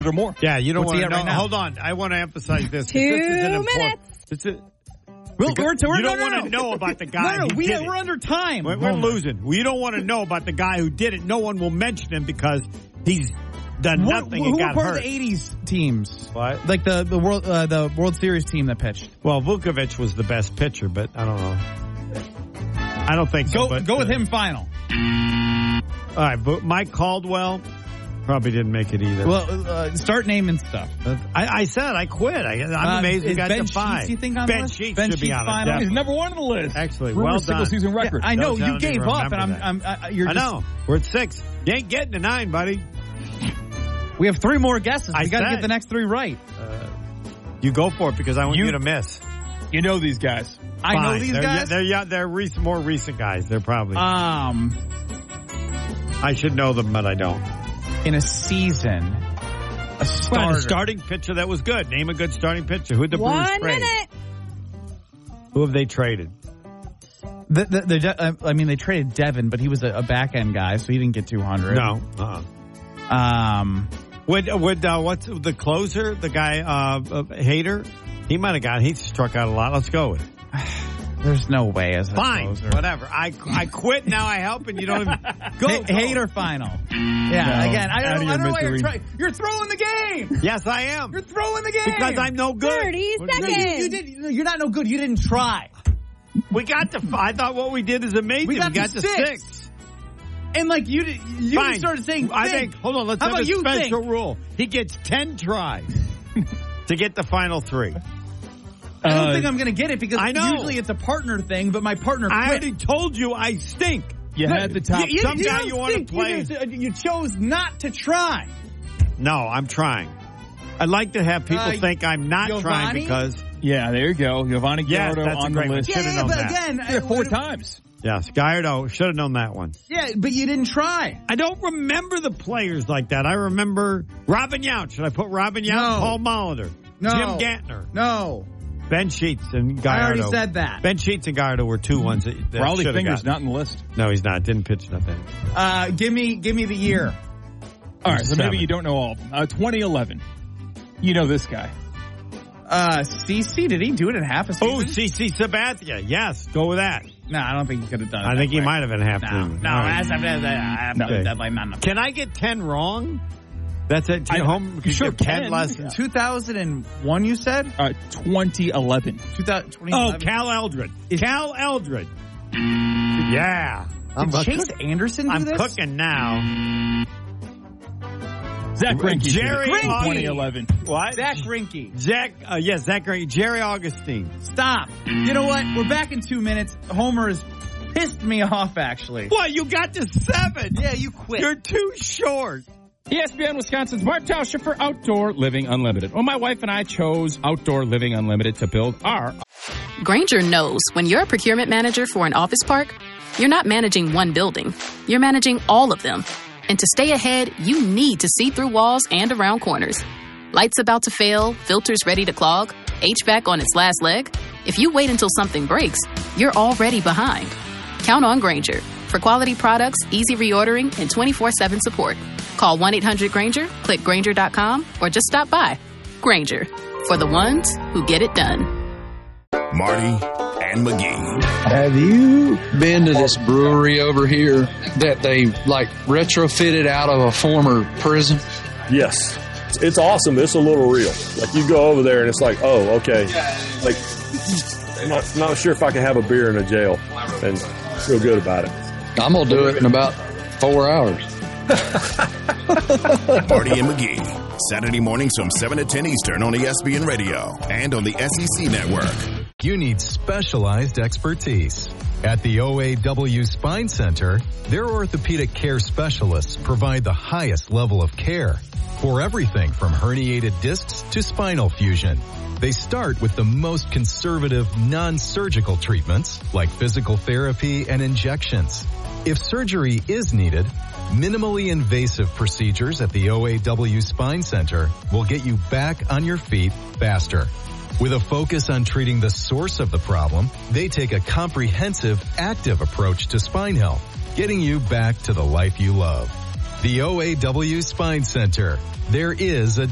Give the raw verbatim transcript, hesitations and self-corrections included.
or more. Yeah, you don't What's want to he know. at right now? Hold on. I want to emphasize this. Two this is an important, minutes. This is, We'll, because we're, we're, you don't no, no, want to no. know about the guy No, no, who we, did it. we're under time. We're, we're losing. We don't want to know about the guy who did it. No one will mention him because he's done What, nothing who and were got part hurt. of the eighties teams? What? Like the the World uh, the World Series team that pitched. Well, Vukovic was the best pitcher, but I don't know. I don't think so. Go but, go with uh, him final. All right, but Mike Caldwell probably didn't make it either. Well, uh, start naming stuff. I, I said I quit. I, I'm Uh, amazed we is got Ben to five. Sheets, you think, on the Ben list? Sheets Ben should be Sheets on final? it. He's definitely. number one on the list. Excellent. Brewers Well single done. season record. Yeah, I know Those I you don't gave even up, and I'm, remember I'm uh, you're I just, know. We're at six. You ain't getting to nine, buddy. We have three more guesses. I We got to said. get the next three right. Uh, you go for it because I want you, You- to miss. You know these guys. I Fine. know these they're, guys. They're they're, they're recent, more recent guys. They're probably. Um, I should know them, but I don't. in a season, a Fine, starter. a starting pitcher that was good. Name a good starting pitcher. Who'd the Brewers One trade? minute. Who have they traded? The, the, the, uh, I mean, they traded Devin, but he was a, a back end guy, so he didn't get two hundred. No. Uh-uh. Um, Would would uh, what's the closer? The guy uh, uh Hader? He might have got. He struck out a lot. Let's go with it. there's no way as a Fine, closer. whatever. I I quit. Now I help, and you don't even go. Ha- go. Hater final. Yeah, No, again, I out don't, of I don't your know why you're misery. trying. You're throwing the game. Yes, I am. You're throwing the game Because I'm no good. Thirty What do you No, mean? seconds. you, you did. You're not no good. You didn't try. We got to. I thought what we did is amazing. We got to to six. six. And like you, did, you Fine. started saying. I think. think. Hold on. Let's How have about a you special think? rule. He gets ten tries to get the final three. I don't Uh, think I'm going to get it because I know. usually it's a partner thing, but my partner I quit. already told you I stink. You had the top. You, you, Some you guy don't you wanna think, play. You, just, you chose not to try. No, I'm trying. I'd like to have people Uh, think I'm not trying Giovanni? because Yeah, there you go. Giovanni Yes, Gallardo that's a on great the one. list. Should've Yeah, yeah, known but that. again, Yeah, four I- times. yes, Gallardo should have known that one. Yeah, but you didn't try. I don't remember the players like that. I remember Robin Yount. Should I put Robin Yount? No. Paul Molitor, No. Jim Gantner, No, Ben Sheets, and Gallardo. I already said that. Ben Sheets and Gallardo were two ones that, that Raleigh should have Fingers gotten. not in the list. No, he's not. Didn't pitch nothing. Uh, give me, give me the year. All right, so Seven. maybe you don't know all of them. Uh, twenty eleven. You know this guy. Uh, C C, did he do it in half a Oh, season? C C Sabathia. Yes, go with that. No, I don't think he could have done it. I that think he way. might have been half. No, team. no, All right. that's, that's, that's, No. that's definitely not enough. Can I get ten wrong? That's it. I- home. you sure get ten can. lessons. two thousand one, you said? Uh, twenty eleven. two thousand Oh, Cal Eldred. Cal Eldred. Yeah. I'm, Did Chase cook- Anderson do I'm this? cooking now. Zach Greinke. did it. Jerry Greinke. twenty eleven. What? Zach Greinke. Zach, uh, yes, Zach Greinke. Jerry Augustine. Stop. You know what? We're back in two minutes. Homer has pissed me off, actually. What? You got to seven. Yeah, you quit. You're too short. E S P N Wisconsin's Mark Tauscher for Outdoor Living Unlimited. Well, my wife and I chose Outdoor Living Unlimited to build our... Grainger knows when you're a procurement manager for an office park, you're not managing one building. You're managing all of them. And to stay ahead, you need to see through walls and around corners. Lights about to fail, filters ready to clog, H V A C on its last leg. If you wait until something breaks, you're already behind. Count on Grainger for quality products, easy reordering, and twenty-four seven support. Call one eight hundred Grainger, click Grainger dot com, or just stop by. Grainger, for the ones who get it done. Marty and McGee. Have you been to this brewery over here that they like retrofitted out of a former prison? Yes. It's awesome. It's a little real. Like you go over there and it's like, oh, okay. Like, I'm not, not sure if I can have a beer in a jail and feel good about it. I'm going to do it in about four hours. Marty and McGee. Saturday mornings from seven to ten Eastern on E S P N Radio and on the S E C Network. You need specialized expertise. At the O A W Spine Center, their orthopedic care specialists provide the highest level of care for everything from herniated discs to spinal fusion. They start with the most conservative, non-surgical treatments like physical therapy and injections. If surgery is needed, minimally invasive procedures at the O A W Spine Center will get you back on your feet faster. With a focus on treating the source of the problem, they take a comprehensive, active approach to spine health, getting you back to the life you love. The O A W Spine Center. There is a